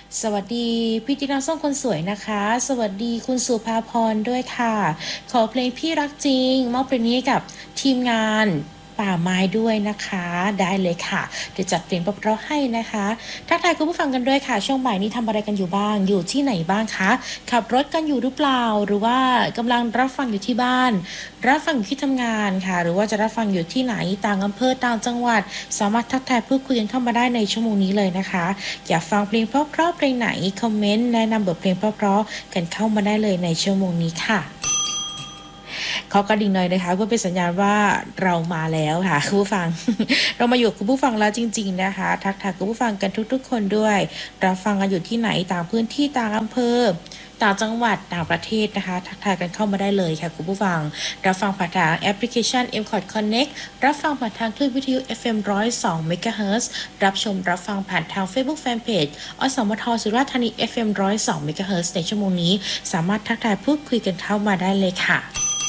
สวัสดีพี่ตินาส้มคนสวยนะคะสวัสดีคุณสุภาพรด้วยค่ะขอเพลงพี่รักจริงมอบเพลงนี้ให้กับทีมงานป่าไม้ด้วยนะคะได้เลยค่ะเดี๋ยวจัดเพลงเพราะๆให้นะคะทักทายคุณผู้ฟังกันด้วยค่ะช่วงบ่ายนี้ทำอะไรกันอยู่บ้างอยู่ที่ไหนบ้างคะขับรถกันอยู่หรือเปล่าหรือว่ากำลังรับฟังอยู่ที่บ้านรับฟังอยู่ที่ทำงานค่ะหรือว่าจะรับฟังอยู่ที่ไหนต่างอำเภอต่างจังหวัดสามารถทักทายพูดคุยกันเข้ามาได้ในชั่วโมงนี้เลยนะคะอยากฟังเพลงเพราะๆเพลงไหนคอมเมนต์แนะนำบทเพลงเพราะๆกันเข้ามาได้เลยในชั่วโมงนี้ค่ะเขากระดิ่งหน่อยนะคะเพื่อเป็นสัญญาณว่าเรามาแล้วค่ะคุณผู้ฟัง เรามาอยู่กับคุณผู้ฟังแล้วจริงๆนะคะทักทายคุณผู้ฟังกันทุกๆคนด้วยรับฟังกันอยู่ที่ไหนต่างพื้นที่ต่างอำเภอต่างจังหวัดต่างประเทศนะคะทักทายกันเข้ามาได้เลยค่ะคุณผู้ฟังรับฟังผ่านทางแอปพลิเคชัน M-Cot Connect รับฟังผ่านทางคลื่นวิทยุ FM 102 MHz รับชมรับฟังผ่านทาง Facebook Fanpage อสมทสุราษฎร์ธานี FM 102 MHz ในชั่วโมงนี้สามารถทักทายพูดคุยกันเข้ามาได้เลยค่ะ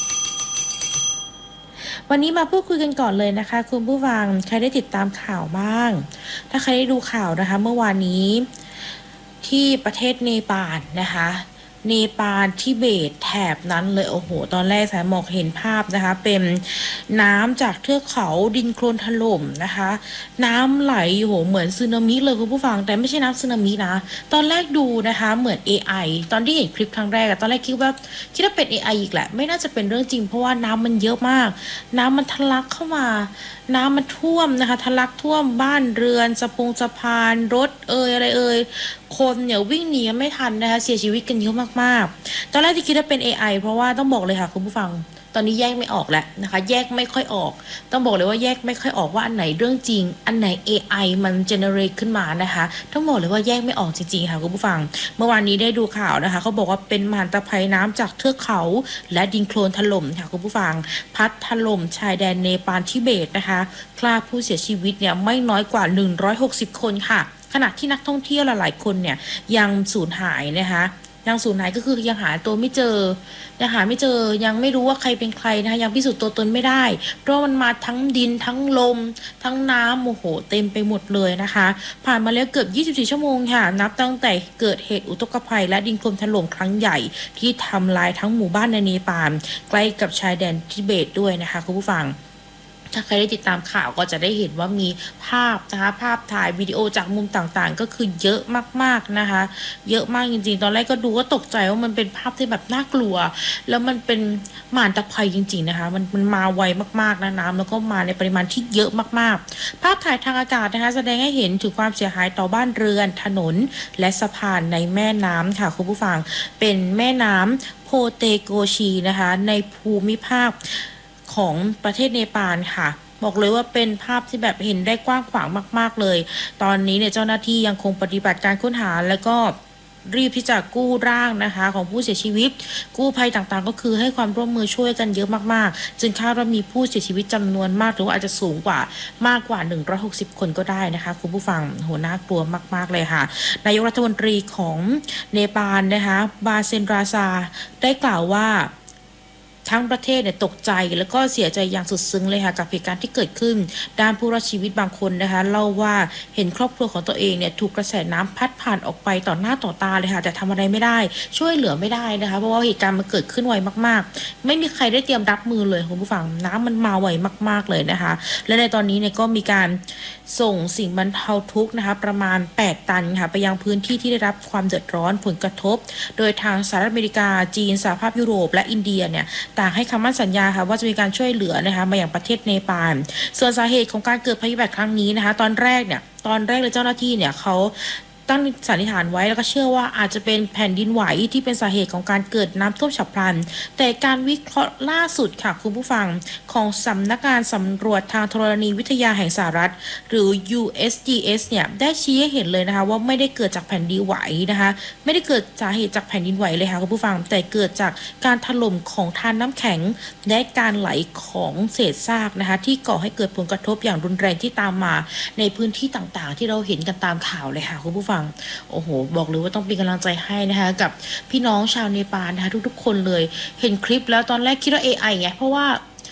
วันนี้มาพูดคุยกันก่อนเลยนะคะคุณผู้ฟังใครได้ติดตามข่าวบ้างถ้าใครได้ดูข่าวนะคะเมื่อวานนี้ที่ประเทศเนปาลนะคะเนปาลทิเบตแถบนั้นเลยโอ้โหตอนแรกสายหมอกเห็นภาพนะคะเป็นน้ำจากเทือกเขาดินโคลนถล่มนะคะน้ำไหลโอ้โหเหมือนสึนามิเลยคุณผู้ฟังแต่ไม่ใช่น้ำสึนามินะตอนแรกดูนะคะเหมือน AI ตอนที่เห็นคลิปครั้งแรกอะตอนแรกคิดว่าเป็น AI อีกแหละไม่น่าจะเป็นเรื่องจริงเพราะว่าน้ำมันเยอะมากน้ำมันทะลักเข้ามาน้ำมันท่วมนะคะทะลักท่วมบ้านเรือนสะพานรถอะไรคนเนี่ยวิ่งหนีกันไม่ทันนะคะเสียชีวิตกันเยอะมากๆตอนแรกที่คิดว่าเป็น AI เพราะว่าต้องบอกเลยค่ะคุณผู้ฟังตอนนี้แยกไม่ออกแล้วนะคะแยกไม่ค่อยออกต้องบอกเลยว่าแยกไม่ค่อยออกว่าอันไหนเรื่องจริงอันไหน AI มันเจเนเรตขึ้นมานะคะต้องบอกเลยว่าแยกไม่ออกจริงๆค่ะคุณผู้ฟังเมื่อวานนี้ได้ดูข่าวนะคะเขาบอกว่าเป็นมหันตภัยน้ำจากเทือกเขาและดินโคลนถล่มค่ะคุณผู้ฟังพัดถล่มชายแดนเนปาลทิเบตนะคะคลาผู้เสียชีวิตเนี่ยไม่น้อยกว่า160คนค่ะขณะที่นักท่องเที่ยวหลายๆคนเนี่ยยังสูญหายนะคะยังสูญหายก็คือยังหาตัวไม่เจอยังหาไม่เจอยังไม่รู้ว่าใครเป็นใครนะคะยังพิสูจน์ตัวตนไม่ได้เพราะมันมาทั้งดินทั้งลมทั้งน้ำโอ้โหเต็มไปหมดเลยนะคะผ่านมาแล้วเกือบ24ชั่วโมงค่ะนับตั้งแต่เกิดเหตุอุทกภัยและดินโคลนถล่มครั้งใหญ่ที่ทำลายทั้งหมู่บ้านในเนปาลใกล้กับชายแดนทิเบตด้วยนะคะคุณผู้ฟัง ถ้าใครได้ติดตามข่าวก็จะได้เห็นว่ามีภาพนะคะภาพถ่ายวิดีโอจากมุมต่างๆก็คือเยอะมากๆนะคะเยอะมากจริงๆตอนแรกก็ดูก็ตกใจว่ามันเป็นภาพที่แบบน่ากลัวแล้วมันเป็นหม่านตะไคร่จริงๆนะคะมันมาไวมากๆนะน้ำแล้วก็มาในปริมาณที่เยอะมากๆภาพถ่ายทางอากาศนะคะแสดงให้เห็นถึงความเสียหายต่อบ้านเรือนถนนและสะพานในแม่น้ำค่ะคุณผู้ฟังเป็นแม่น้ำโพเตโกชีนะคะในภูมิภาค ของประเทศเนปาลค่ะบอกเลยว่าเป็นภาพที่แบบเห็นได้กว้างขวางมากๆเลยตอนนี้เนี่ยเจ้าหน้าที่ยังคงปฏิบัติการค้นหาแล้วก็รีบที่จะกู้ร่างนะคะของผู้เสียชีวิตกู้ภัยต่างๆก็คือให้ความร่วมมือช่วยกันเยอะมากๆจึงคาดว่ามีผู้เสียชีวิตจำนวนมากหรือว่าอาจจะสูงกว่ามากกว่า160คนก็ได้นะคะคุณผู้ฟังโหน่ากลัวมากๆเลยค่ะนายกรัฐมนตรีของเนปาลนะคะบาเซนราซาได้กล่าวว่า ทั้งประเทศเนี่ยตกใจแล้วก็เสียใจอย่างสุดซึ้งเลยค่ะกับเหตุการณ์ที่เกิดขึ้นด้านผู้รอดชีวิตบางคนนะคะเล่าว่าเห็นครอบครัวของตัวเองเนี่ยถูกกระแสน้ำพัดผ่านออกไปต่อหน้าต่อตาเลยค่ะแต่ทำอะไรไม่ได้ช่วยเหลือไม่ได้นะคะเพราะว่าเหตุการณ์มันเกิดขึ้นไวมากๆไม่มีใครได้เตรียมรับมือเลยคุณผู้ฟังน้ำมันมาไวมากๆเลยนะคะและในตอนนี้เนี่ยก็มีการส่งสิ่งบรรเทาทุกข์นะคะประมาณ8ตันค่ะไปยังพื้นที่ที่ได้รับความเดือดร้อนผลกระทบโดยทางสหรัฐอเมริกาจีนสหภาพยุโรปและอินเดียเนี่ยต่างให้คำมั่นสัญญาค่ะว่าจะมีการช่วยเหลือนะคะมาอย่างประเทศเนปาลส่วนสาเหตุของการเกิดภัยพิบัติครั้งนี้นะคะตอนแรกเลยเจ้าหน้าที่เนี่ยเขาตั้งสันนิษฐานไว้แล้วก็เชื่อว่าอาจจะเป็นแผ่นดินไหวที่เป็นสาเหตุของการเกิดน้ำท่วมฉับพลันแต่การวิเคราะห์ล่าสุดค่ะคุณผู้ฟังของสำนักงานสำรวจทางธรณีวิทยาแห่งสหรัฐหรือ USGS เนี่ยได้ชี้ให้เห็นเลยนะคะว่าไม่ได้เกิดจากแผ่นดินไหวนะคะไม่ได้เกิดสาเหตุจากแผ่นดินไหวเลยค่ะคุณผู้ฟังแต่เกิดจากการถล่มของธารน้ำแข็งและการไหลของเศษซากนะคะที่ก่อให้เกิดผลกระทบอย่างรุนแรงที่ตามมาในพื้นที่ต่างๆที่เราเห็นกันตามข่าวเลยค่ะคุณผู้ฟังโอ้โหบอกเลยว่าต้องเป็นกำลังใจให้นะคะกับพี่น้องชาวเนปาลนะคะทุกๆคนเลยเห็นคลิปแล้วตอนแรกคิดว่า AI ไงเพราะว่า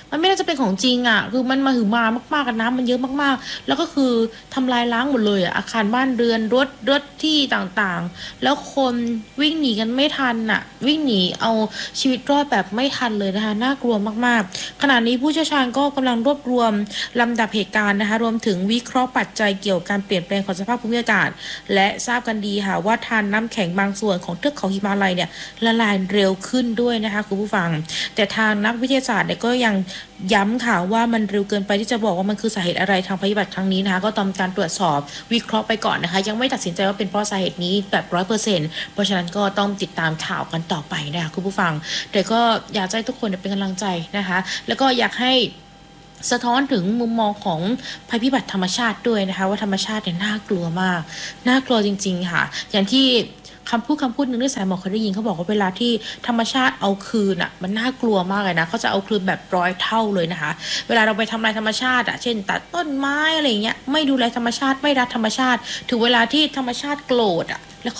มันไม่น่าจะเป็นของจริงอ่ะคือมันมาหือมามากๆกันน้ำมันเยอะมากๆแล้วก็คือทำลายล้างหมดเลยอ่ะอาคารบ้านเรือนรถที่ต่างๆแล้วคนวิ่งหนีกันไม่ทันอ่ะวิ่งหนีเอาชีวิตรอดแบบไม่ทันเลยนะคะน่ากลัวมากๆขณะนี้ผู้เชี่ยวชาญก็กำลังรวบรวมลำดับเหตุการณ์นะคะรวมถึงวิเคราะห์ปัจจัยเกี่ยวกับการเปลี่ยนแปลงของสภาพภูมิอากาศและทราบกันดีค่ะว่าทานน้ำแข็งบางส่วนของเทือกเขาหิมาลัยเนี่ยละลายเร็วขึ้นด้วยนะคะคุณผู้ฟังแต่ทางนักวิทยาศาสตร์เนี่ยก็ยังย้ำค่ะว่ามันเร็วเกินไปที่จะบอกว่ามันคือสาเหตุอะไรทางภัยพิบัติครั้งนี้นะคะก็ต้องการตรวจสอบวิเคราะห์ไปก่อนนะคะยังไม่ตัดสินใจว่าเป็นเพราะสาเหตุนี้แบบ100%เพราะฉะนั้นก็ต้องติดตามข่าวกันต่อไปนะคะคุณผู้ฟังแต่ก็อยากให้ทุกคนเป็นกำลังใจนะคะแล้วก็อยากให้สะท้อนถึงมุมมองของภัยพิบัติธรรมชาติด้วยนะคะว่าธรรมชาติเนี่ยน่ากลัวมากน่ากลัวจริงๆค่ะอย่างที่คำพูดหนึ่งที่สายหมอเคยได้ยินเขาบอกว่าเวลาที่ธรรมชาติเอาคืนอ่ะมันน่ากลัวมากเลยนะเขาจะเอาคืนแบบ100 เท่าเลยนะคะเวลาเราไปทำลายธรรมชาติอ่ะเช่นตัดต้นไม้อะไรเงี้ยไม่ดูแลธรรมชาติไม่รักธรรมชาติถึงเวลาที่ธรรมชาติโกรธอ่ะ